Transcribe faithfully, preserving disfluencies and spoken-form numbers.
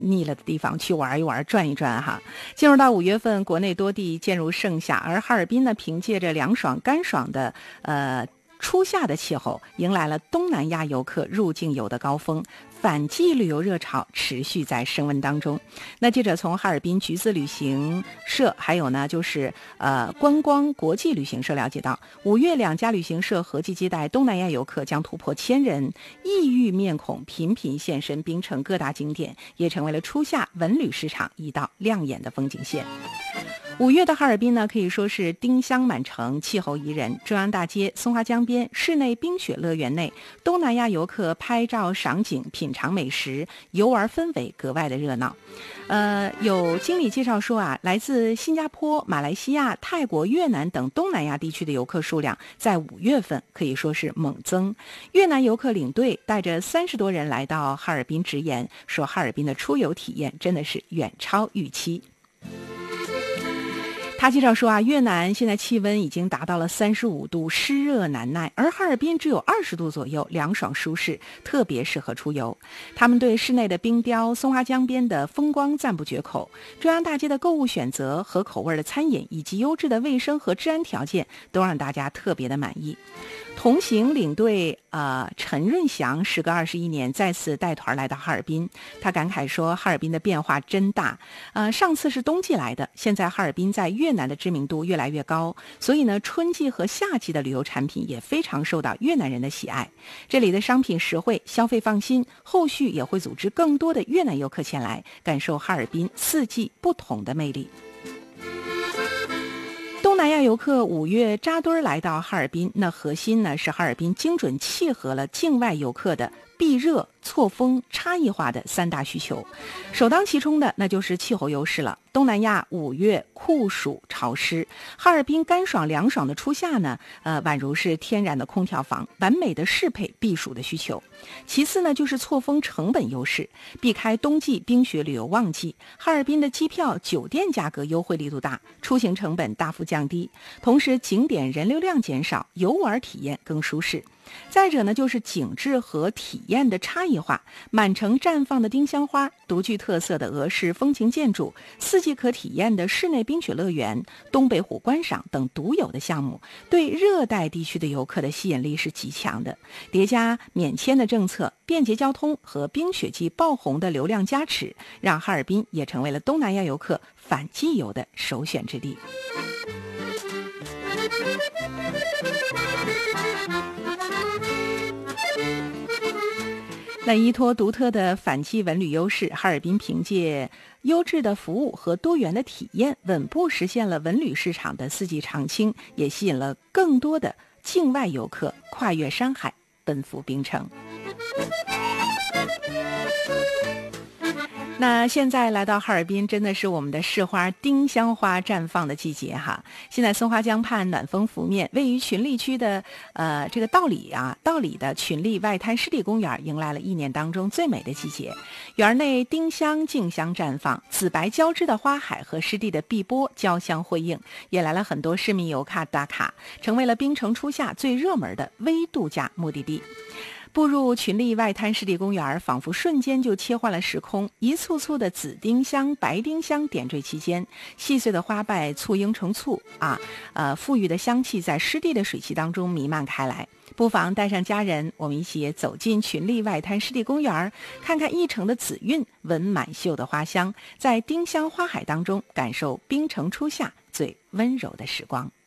腻了的地方去玩一玩转一转哈。进入到五月份，国内多地渐入盛夏，而哈尔滨呢凭借着凉爽干爽的呃初夏的气候，迎来了东南亚游客入境游的高峰，反季旅游热潮持续在升温当中。那记者从哈尔滨橘子旅行社还有呢就是呃观光国际旅行社了解到，五月两家旅行社合计接待东南亚游客将突破千人，异域面孔频频现身槟城各大景点，也成为了初夏文旅市场一道亮眼的风景线。五月的哈尔滨呢，可以说是丁香满城，气候宜人。中央大街、松花江边、室内冰雪乐园内，东南亚游客拍照赏景、品尝美食，游玩氛围格外的热闹。呃，有经理介绍说啊，来自新加坡、马来西亚、泰国、越南等东南亚地区的游客数量在五月份可以说是猛增。越南游客领队带着三十多人来到哈尔滨直言，说哈尔滨的出游体验真的是远超预期。他介绍说啊，越南现在气温已经达到了三十五度，湿热难耐，而哈尔滨只有二十度左右，凉爽舒适，特别适合出游。他们对室内的冰雕、松花江边的风光赞不绝口，中央大街的购物选择和口味的餐饮，以及优质的卫生和治安条件，都让大家特别的满意。同行领队呃陈润祥时隔二十一年再次带团来到哈尔滨，他感慨说，哈尔滨的变化真大。呃，上次是冬季来的，现在哈尔滨在越南的知名度越来越高，所以呢，春季和夏季的旅游产品也非常受到越南人的喜爱。这里的商品实惠，消费放心，后续也会组织更多的越南游客前来，感受哈尔滨四季不同的魅力。东南亚游客五月扎堆来到哈尔滨，那核心呢是哈尔滨精准契合了境外游客的避热、错峰、差异化的三大需求。首当其冲的那就是气候优势了。东南亚五月酷暑潮湿，哈尔滨干爽凉爽的初夏呢，呃，宛如是天然的空调房，完美的适配避暑的需求。其次呢，就是错峰成本优势，避开冬季冰雪旅游旺季，哈尔滨的机票、酒店价格优惠力度大，出行成本大幅降低，同时景点人流量减少，游玩体验更舒适。再者呢，就是景致和体验的差异化，满城绽放的丁香花，独具特色的俄式风情建筑，四季可体验的室内冰雪乐园，东北虎观赏等独有的项目，对热带地区的游客的吸引力是极强的。叠加免签的政策、便捷交通和冰雪季爆红的流量加持，让哈尔滨也成为了东南亚游客反季游的首选之地。那依托独特的反季文旅优势，哈尔滨凭借优质的服务和多元的体验，稳步实现了文旅市场的四季常青，也吸引了更多的境外游客跨越山海奔赴槟城。那现在来到哈尔滨，真的是我们的市花丁香花绽放的季节哈。现在松花江畔暖风拂面，位于群力区的呃这个道里啊，道里的群力外滩湿地公园迎来了一年当中最美的季节。园内丁香、静香绽放，紫白交织的花海和湿地的碧波交相辉映，引来了很多市民游客打卡，成为了槟城初夏最热门的微度假目的地。步入群力外滩湿地公园，仿佛瞬间就切换了时空，一簇簇的紫丁香、白丁香点缀其间，细碎的花瓣簇拥成簇啊，呃，馥郁的香气在湿地的水汽当中弥漫开来。不妨带上家人，我们一起走进群力外滩湿地公园，看看一城的紫韵，闻满袖的花香，在丁香花海当中感受槟城初夏最温柔的时光。